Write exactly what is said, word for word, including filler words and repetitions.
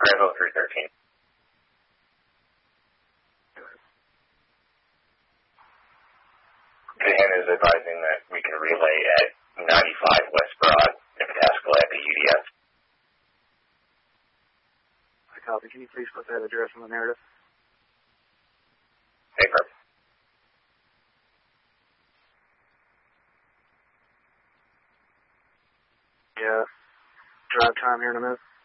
Bravo three thirteen. Ken is advising that we can relay at ninety-five West Broad in Pataskala at the U D S. I copy. Can you please put that address in the narrative? Paper. Yeah. Drive time here in a minute.